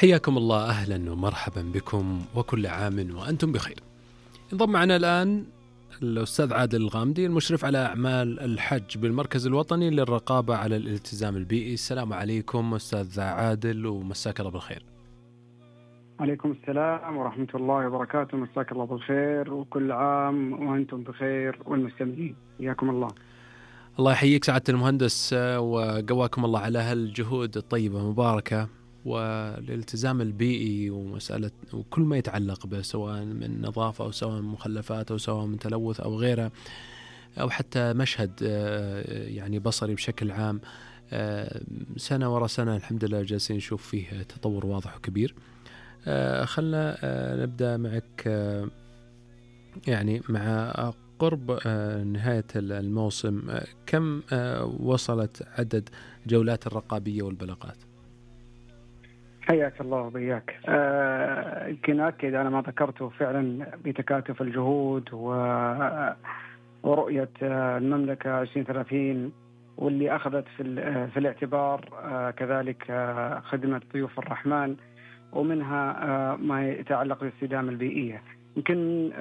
حياكم الله، أهلا ومرحبا بكم وكل عام وأنتم بخير. انضم معنا الآن الأستاذ عادل الغامدي، المشرف على أعمال الحج بالمركز الوطني للرقابة على الالتزام البيئي. السلام عليكم أستاذ عادل ومساك الله بالخير. عليكم السلام ورحمة الله وبركاته، مساك الله بالخير وكل عام وأنتم بخير والمستمعين حياكم الله. الله يحييك سعادة المهندس وقواكم الله على هالجهود الطيبة المباركة والالتزام البيئي ومسألة وكل ما يتعلق به، سواء من نظافة أو سواء من مخلفات أو سواء من تلوث أو غيره، أو حتى مشهد يعني بصري بشكل عام. سنة وراء سنة الحمد لله جالسين نشوف فيه تطور واضح وكبير. خلنا نبدأ معك يعني مع قرب نهاية الموسم، كم وصلت عدد جولات الرقابية والبلاغات؟ حياك الله وبياك. يمكن أكد على ما ذكرته فعلا بتكاتف الجهود ورؤية المملكة 2030 واللي أخذت في الاعتبار كذلك خدمة ضيوف الرحمن، ومنها ما يتعلق بالاستدامة البيئية. يمكن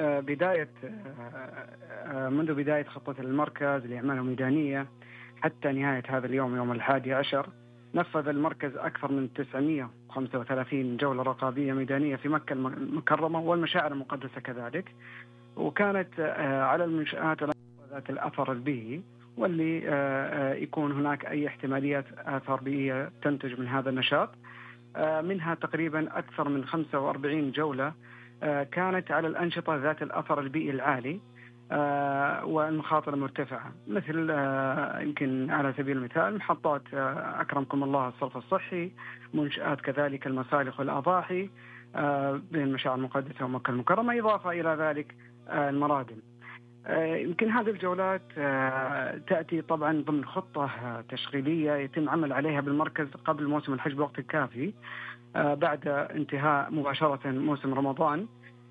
منذ بداية خطة المركز لأعمال الميدانية حتى نهاية هذا اليوم يوم 11 نفذ المركز أكثر من 935 جولة رقابية ميدانية في مكة المكرمة والمشاعر المقدسة كذلك، وكانت على المنشآت ذات الأثر البيئي واللي يكون هناك أي احتماليات آثار بيئية تنتج من هذا النشاط. منها تقريبا أكثر من 45 جولة كانت على الأنشطة ذات الأثر البيئي العالي والمخاطر المرتفعة، مثل يمكن على سبيل المثال محطات أكرمكم الله الصرف الصحي، منشآت كذلك المسالخ والأضاحي بين المشاعر المقدسة ومكة المكرمة، إضافة إلى ذلك المرادم. يمكن هذه الجولات تأتي طبعا ضمن خطة تشغيلية يتم عمل عليها بالمركز قبل موسم الحج بوقت كافي، بعد انتهاء مباشرة موسم رمضان.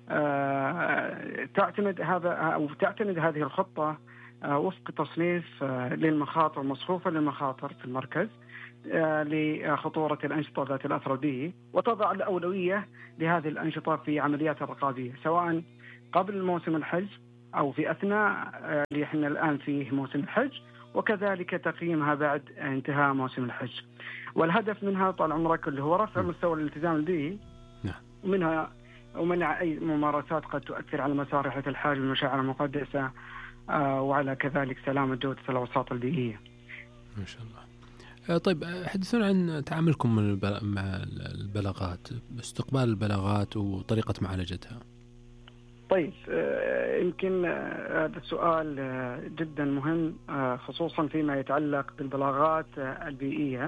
تعتمد هذه الخطة وفق تصنيف للمخاطر المصفوفة للمخاطر في المركز لخطورة الأنشطة ذات الأثر البيئي، وتضع الأولوية لهذه الأنشطة في عمليات الرقابية سواء قبل موسم الحج أو في أثناء اللي احنا الآن فيه موسم الحج، وكذلك تقييمها بعد انتهاء موسم الحج. والهدف منها طال عمرك اللي هو رفع مستوى الالتزام البيئي، ومنع أي ممارسات قد تؤثر على مسار رحلة الحاج والمشاعر المقدسة، وعلى كذلك سلامة جودة الأوساط البيئية. ما شاء الله. طيب حدثونا عن تعاملكم مع البلاغات، استقبال البلاغات وطريقة معالجتها. طيب يمكن هذا السؤال جدا مهم، خصوصا فيما يتعلق بالبلاغات البيئية.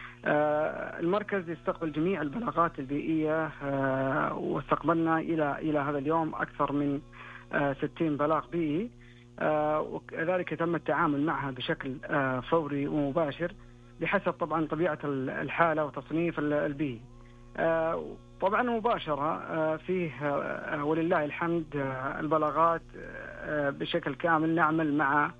المركز يستقبل جميع البلاغات البيئية، واستقبلنا إلى هذا اليوم أكثر من 60 بلاغ بيئي، وكذلك تم التعامل معها بشكل فوري ومباشر بحسب طبعا طبيعة الحالة وتصنيف البيئي. طبعا مباشرة فيه ولله الحمد البلاغات بشكل كامل نعمل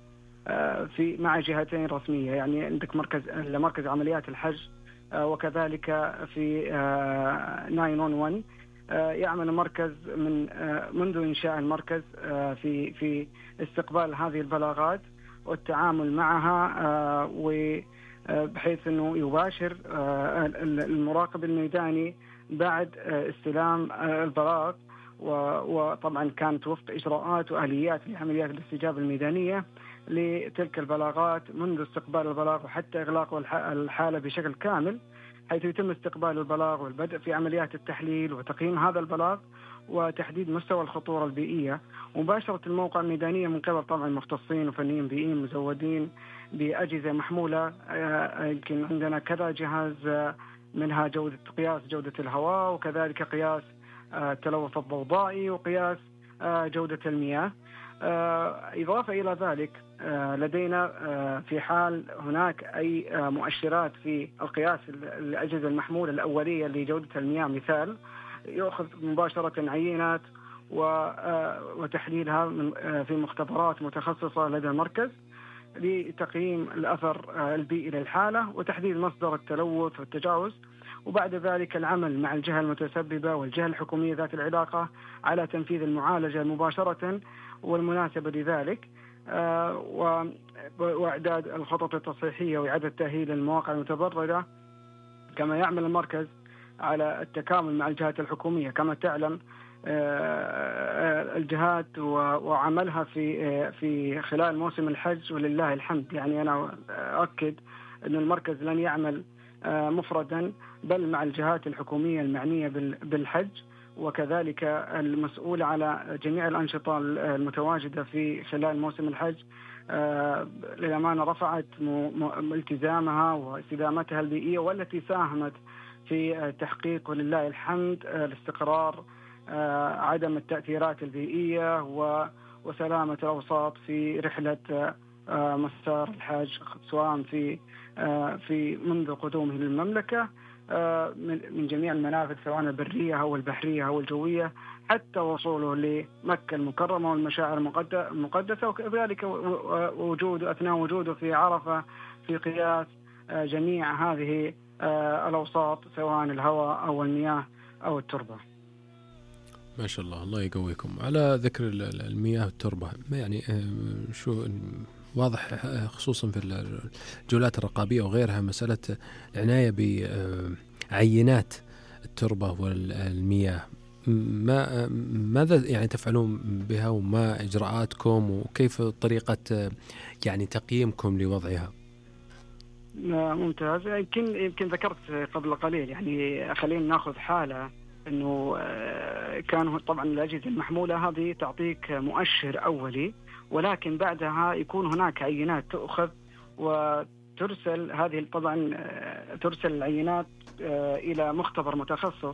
مع جهتين رسمية، يعني عندك مركز عمليات الحج وكذلك في 911 يعمل المركز منذ إنشاء المركز في استقبال هذه البلاغات والتعامل معها، وبحيث أنه يباشر المراقب الميداني بعد استلام البلاغ، وطبعا كانت وفق إجراءات وآليات لعمليات الاستجابة الميدانية لتلك البلاغات منذ استقبال البلاغ وحتى إغلاق الحالة بشكل كامل، حيث يتم استقبال البلاغ والبدء في عمليات التحليل وتقييم هذا البلاغ وتحديد مستوى الخطورة البيئية، ومباشرة الموقع الميدانية من قبل طبعا مختصين وفنيين بيئيين مزودين بأجهزة محمولة. يمكن عندنا كذا جهاز، منها قياس جودة الهواء، وكذلك قياس التلوث الضوضائي، وقياس جودة المياه. إضافة إلى ذلك لدينا في حال هناك أي مؤشرات في القياس الأجهزة المحمولة الأولية لجودة المياه، مثال يأخذ مباشرة عينات وتحليلها في مختبرات متخصصة لدى المركز لتقييم الأثر البيئي للحالة وتحديد مصدر التلوث والتجاوز، وبعد ذلك العمل مع الجهة المتسببة والجهة الحكومية ذات العلاقة على تنفيذ المعالجة مباشرة والمناسبة لذلك، وإعداد الخطط التصحيحية وإعادة تأهيل المواقع المتضررة. كما يعمل المركز على التكامل مع الجهات الحكومية. كما تعلم الجهات وعملها في خلال موسم الحج ولله الحمد، يعني أنا أؤكد أن المركز لن يعمل مفردا بل مع الجهات الحكومية المعنية بالحج، وكذلك المسؤول على جميع الأنشطة المتواجدة في خلال موسم الحج. للأمانة رفعت التزامها واستدامتها البيئية، والتي ساهمت في تحقيق ولله الحمد الاستقرار، عدم التأثيرات البيئية وسلامة الأوساط في رحلة مسار الحج، سواء في منذ قدومه للمملكة من جميع المنافذ سواء البرية أو البحرية أو الجوية، حتى وصوله لمكة المكرمة والمشاعر المقدسة، وكذلك أثناء وجوده في عرفة في قياس جميع هذه الأوساط سواء الهواء أو المياه أو التربة. ما شاء الله، الله يقويكم. على ذكر المياه والتربة، يعني شو واضح خصوصا في الجولات الرقابية وغيرها مسألة العناية بعينات التربة والمياه. ماذا يعني تفعلون بها، وما إجراءاتكم، وكيف طريقة يعني تقييمكم لوضعها؟ ممتاز. يمكن ذكرت قبل قليل، يعني خلينا ناخذ حالة أنه كانوا طبعا الأجهزة المحمولة هذه تعطيك مؤشر أولي، ولكن بعدها يكون هناك عينات تأخذ وترسل. هذه طبعا ترسل العينات إلى مختبر متخصص.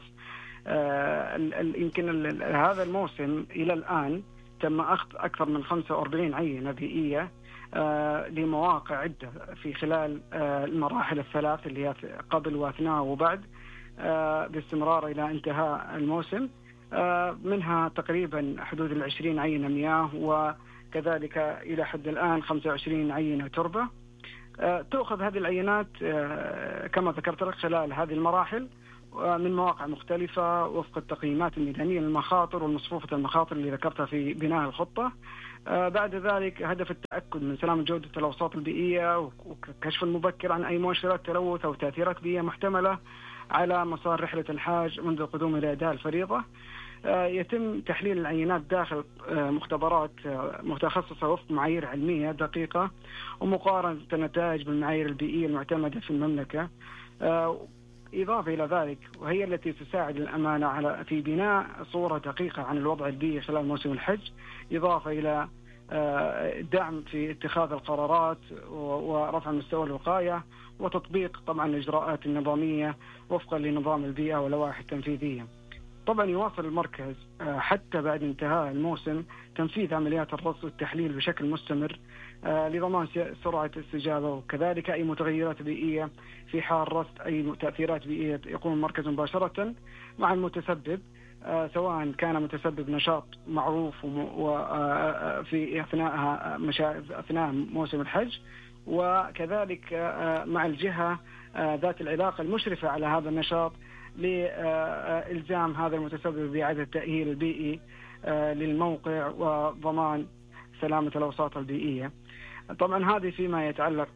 يمكن هذا الموسم إلى الآن تم أخذ أكثر من 45 عينة بيئية لمواقع عدة في خلال المراحل الثلاث اللي هي قبل وأثناء وبعد، باستمرار إلى انتهاء الموسم. منها تقريبا حدود 20 عينة مياه، وكذلك إلى حد الآن 25 عينة تربة. تأخذ هذه العينات كما ذكرت لك خلال هذه المراحل من مواقع مختلفة وفق التقييمات الميدانية للمخاطر والمصفوفة المخاطر اللي ذكرتها في بناء الخطة. بعد ذلك هدف التأكد من سلامة جودة الأوساط البيئية وكشف المبكر عن أي مؤشرات تلوث أو تأثيرات بيئية محتملة على مسار رحلة الحاج منذ قدوم إلى أداء الفريضة. يتم تحليل العينات داخل مختبرات متخصصة وفق معايير علمية دقيقة، ومقارنة النتائج بالمعايير البيئية المعتمدة في المملكة. إضافة إلى ذلك، وهي التي تساعد الأمانة في بناء صورة دقيقة عن الوضع البيئي خلال موسم الحج، إضافة إلى دعم في اتخاذ القرارات ورفع مستوى الوقاية وتطبيق طبعا الإجراءات النظامية وفقا لنظام البيئة واللوائح التنفيذية. طبعا يواصل المركز حتى بعد انتهاء الموسم تنفيذ عمليات الرصد والتحليل بشكل مستمر لضمان سرعة الاستجابة، وكذلك أي متغيرات بيئية في حال رصد أي تأثيرات بيئية يقوم المركز مباشرة مع المتسبب، سواء كان متسبب نشاط معروف في أثناء موسم الحج، وكذلك مع الجهة ذات العلاقة المشرفة على هذا النشاط لإلزام هذا المتسبب بإعادة التأهيل البيئي للموقع وضمان سلامة الأوساط البيئية. طبعا هذه فيما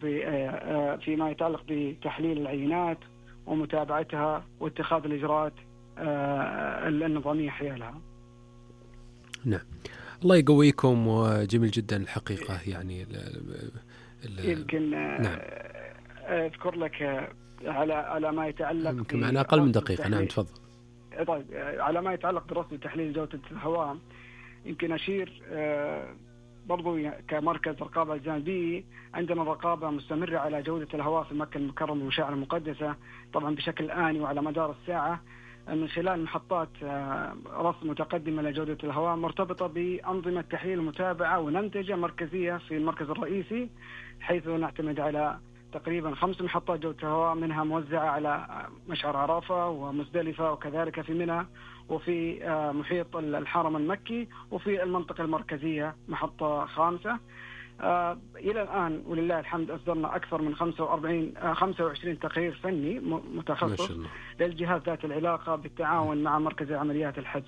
يتعلق بتحليل العينات ومتابعتها واتخاذ الإجراءات النظامية حيالها. نعم، الله يقويكم، وجميل جدا الحقيقة. يعني يمكن نعم. أذكر لك على ما يتعلق يمكن معنا أقل من دقيقة. نعم تفضل. طيب، على ما يتعلق برصد تحليل جودة الهواء، يمكن أشير برضو كمركز رقابة الجانبي عندنا رقابة مستمرة على جودة الهواء في مكة المكرمة والمشاعر المقدسة، طبعا بشكل آني وعلى مدار الساعة من خلال محطات رصد متقدمة لجودة الهواء مرتبطة بأنظمة تحليل متابعة ونمتجة مركزية في المركز الرئيسي، حيث نعتمد على تقريبا 5 محطات جودة هواء، منها موزعة على مشعر عرفة ومزدلفة وكذلك في منى وفي محيط الحرم المكي، وفي المنطقة المركزية محطة 5. إلى الآن ولله الحمد أصدرنا أكثر من 25 تقرير فني متخصص للجهات ذات العلاقة بالتعاون مع مركز عمليات الحج.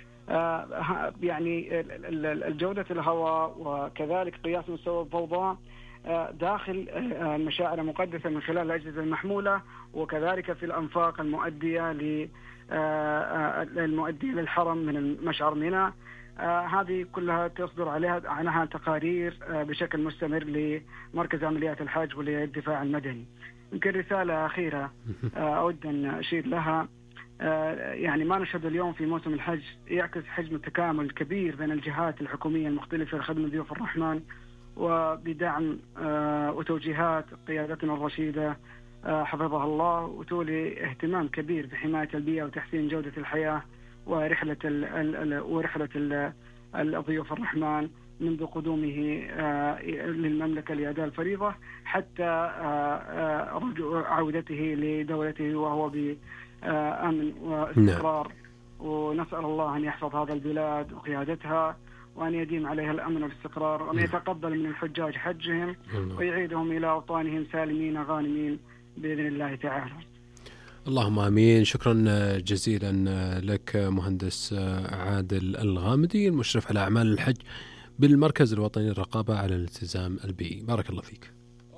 يعني الجودة الهواء وكذلك قياس مستوى الضوضاء داخل المشاعر المقدسة من خلال الأجهزة المحمولة، وكذلك في الأنفاق المؤدية للحرم من مشعر منى. هذه كلها تصدر عنها تقارير بشكل مستمر لمركز عمليات الحج وللدفاع المدني. يمكن رسالة أخيرة أود أن أشير لها. يعني ما نشهد اليوم في موسم الحج يعكس حجم التكامل الكبير بين الجهات الحكومية المختلفة لخدمة ضيوف الرحمن، وبدعم وتوجيهات قيادتنا الرشيدة حفظها الله، وتولي اهتمام كبير بحماية البيئة وتحسين جودة الحياة ورحلة الضيوف الرحمن منذ قدومه للمملكة لأداء الفريضة حتى عودته لدولته وهو بأمن واستقرار. ونسأل الله أن يحفظ هذا البلاد وقيادتها، وأن يديم عليها الأمن والاستقرار، وأن يتقبل من الحجاج حجهم ويعيدهم إلى أوطانهم سالمين غانمين بإذن الله تعالى. اللهم آمين. شكرا جزيلا لك مهندس عادل الغامدي، المشرف على أعمال الحج بالمركز الوطني للرقابة على الالتزام البيئي. بارك الله فيك.